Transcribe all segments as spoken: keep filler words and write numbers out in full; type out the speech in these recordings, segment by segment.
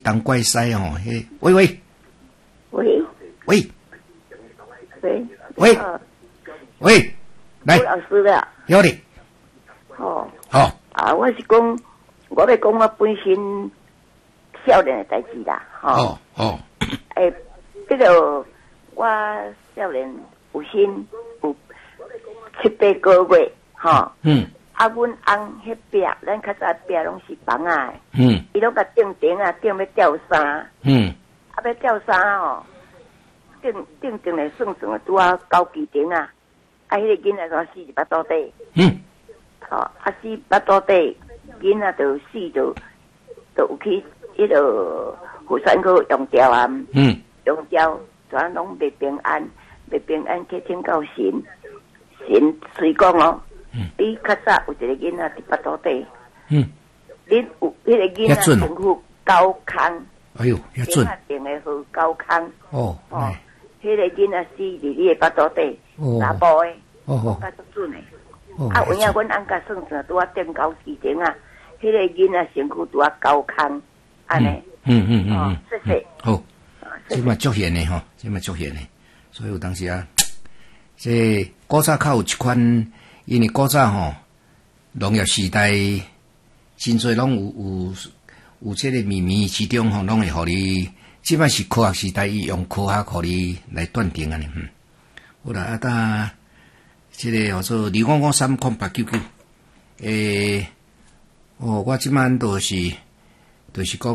当怪塞哦，嘿，喂喂喂喂喂喂喂，来， 老师啦， 有的， 哦， 好、 啊，我是讲，我要讲我本身少年的代志啦，吼、 哦哦， 诶，这个我少年有生有七八个月，吼、 嗯啊，阮翁迄壁，咱较早壁拢是房啊， 嗯伊拢甲钉钉啊，钉要吊衫， 嗯啊要吊衫哦，钉钉钉来算算拄啊高机钉啊，啊，迄、那个囡仔说死一巴肚底。 嗯， 吼、哦，啊死巴肚底，囡仔就死就就有去迄个妇产科用吊啊， 嗯用吊，全拢袂平安，袂平安去请教神，神随讲哦， 嗯， 你较早有一个囡仔伫巴肚底， 嗯， 你有迄个囡仔身躯高康， 哎呦，遐准， 定的好高康， 哦， 哦， 哎， 迄、那个囡仔死伫你的巴肚底， 哦查甫的， 哦哦较足准的。 哦， 啊，有影阮翁甲算算拄啊定高时间啊，迄、那个囡仔身躯拄啊高康，安尼， 嗯嗯嗯哦嗯，， 谢谢。 好， 啊这嘛足现的吼，这嘛足现的，所以有当时啊，这古早较有一款，因为古早吼，农业时代真侪拢有有有这个秘密之中吼，拢会互你，即摆是科学时代，伊用科学互你来断定安尼，嗯，好啦，啊当。这个叫做二五五三空八九九，诶，哦，我即晚都是，就是讲，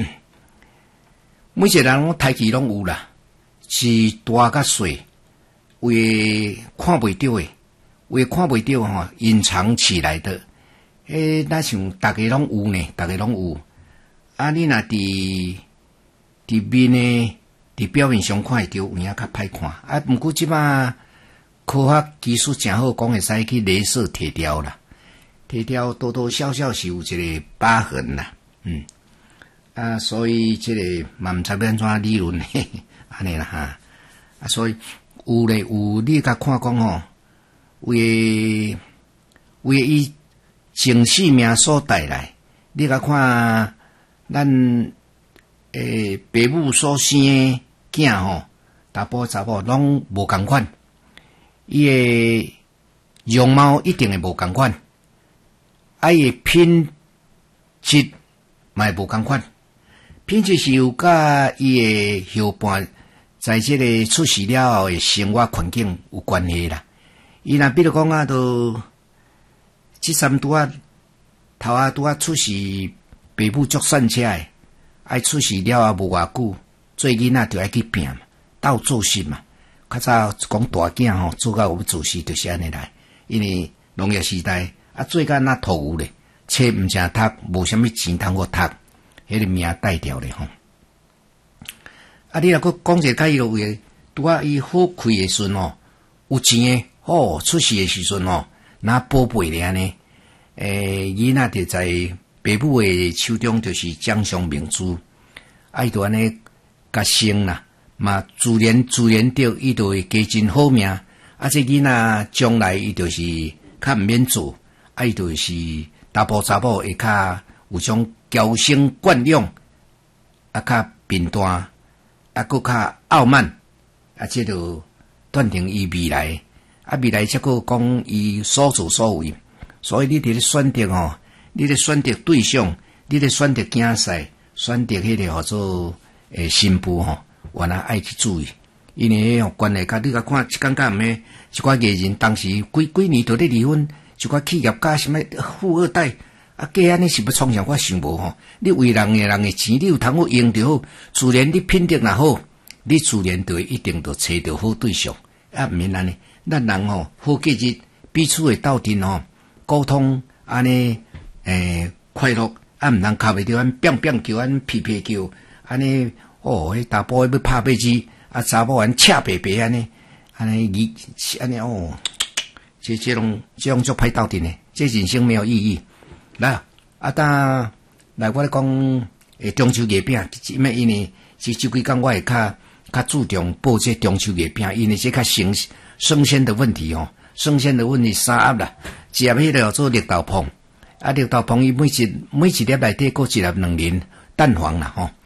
每一个人我台语拢有啦，是大甲小，为看袂到诶，为看袂到吼，隐藏起来的，诶，那像大家拢有呢，大家拢有，啊，你若伫伫面呢，伫表面上看会到，有影较歹看，啊，毋过即摆。科学技术真好，讲会使去雷射提掉啦，提掉多多少少是有一个疤痕啦，嗯，啊，所以这个嘛毋知要安怎理论嘿，安尼啦哈，啊，所以有咧有你甲看讲吼，为为伊前世命所带来，你甲看咱诶爸母所生诶囝吼，查甫查某拢无共款。伊诶容貌一定会无共款，啊伊诶品质嘛会无共款。品质是有甲伊诶后半在即个出世了后诶生活环境有关系啦。伊若比如讲啊，都即三拄啊头啊拄啊出世，爸母足善车诶，爱出世了啊无偌久，做囡仔就爱去拼嘛，斗做事嘛。较早讲大囝吼，做到有做事就是安尼来，因为农业时代啊，做甲那土有咧，册毋正读，无啥物钱通好读，迄个命带掉咧吼。啊，你若佫讲一个较伊落位，拄啊伊好开诶时阵吼，有钱诶，哦，出世诶时阵吼，若宝贝咧安尼，诶，囡仔就在爸母诶手中就是掌上明珠，啊，伊就安尼甲生啦。嘛，自然自然着，伊就会加真好命。啊，这囡仔将来伊就是较毋免做，啊，伊就是查甫查某会较有种娇生惯养，啊，较贫惰，啊，佫较傲慢，啊，这就断定伊未来，啊，未来则佫讲伊所作所为。所以你伫咧选择吼，你咧选择对象，你咧选择囝婿，选择迄个叫做诶新妇吼。原来爱去注意，因为迄关系甲你甲看，即感觉毋诶，一寡艺人当时几几年都咧离婚，一寡企业家什么富二代，啊，计安尼是要创啥？我想无吼。你为人诶人诶钱，你有通好用就好，自然你品德若好，你自然就一定就找到好对象。啊，毋免安尼，咱人吼好节日，彼此诶斗阵吼，沟通安尼诶快乐，啊，毋通靠袂着安变变叫，安皮皮叫，安尼。哦，迄查甫要拍马子，啊查某安赤白白安尼，安尼伊安尼哦，这这种这种足歹斗阵诶，这人生没有意义。来，啊当来我咧讲诶中秋月饼，因为因为是即几工我会较较注重报这中秋月饼，因为这较生生鲜的问题哦，生鲜的问题三盒啦，一盒迄个叫做绿豆椪，啊绿豆椪伊每一每一粒内底搁一粒两仁蛋黄啦吼。